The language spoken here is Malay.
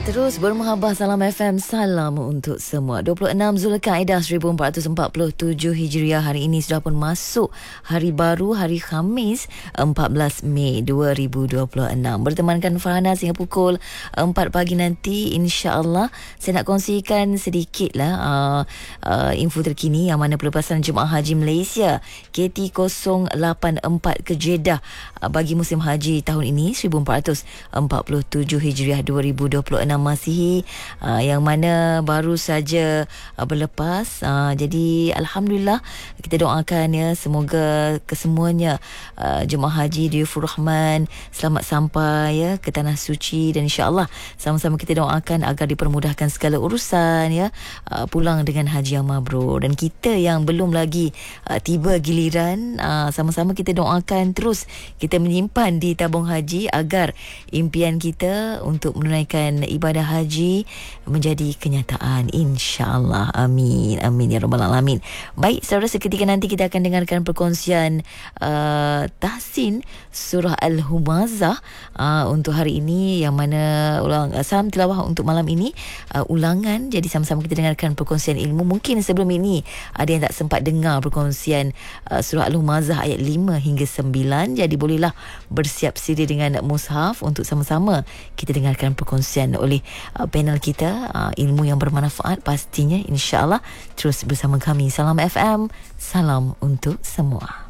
Terus bermahabah Salam FM, salam untuk semua. 26 Zulkaidah 1447 Hijriah. Hari ini sudah pun masuk hari baru, hari Khamis 14 Mei 2026. Bertemankan Farhana sehingga pukul 4 pagi nanti, insya-Allah. Saya nak kongsikan sedikitlah info terkini yang mana pelepasan Jemaah Haji Malaysia KT084 ke Jeddah bagi musim haji tahun ini 1447 Hijriah 2026 masihi, yang mana baru saja berlepas. Jadi alhamdulillah, kita doakan ya, semoga kesemuanya jemaah haji Diyufur Rahman selamat sampai ya ke tanah suci, dan insya-Allah sama-sama kita doakan agar dipermudahkan segala urusan ya, pulang dengan haji yang mabrur. Dan kita yang belum lagi tiba giliran, sama-sama kita doakan terus kita menyimpan di tabung haji agar impian kita untuk menunaikan ibadah haji menjadi kenyataan, insya-Allah. Amin amin ya rabbal alamin. Baik saudara, seketika nanti kita akan dengarkan perkongsian tahsin surah Al-Humazah untuk hari ini, yang mana salam tilawah untuk malam ini ulangan. Jadi sama-sama kita dengarkan perkongsian ilmu. Mungkin sebelum ini ada yang tak sempat dengar perkongsian surah Al-Humazah ayat 5 hingga 9. Jadi bolehlah bersiap sedia dengan mushaf untuk sama-sama kita dengarkan perkongsian oleh panel kita, ilmu yang bermanfaat pastinya, insya-Allah. Terus bersama kami Salam FM, salam untuk semua.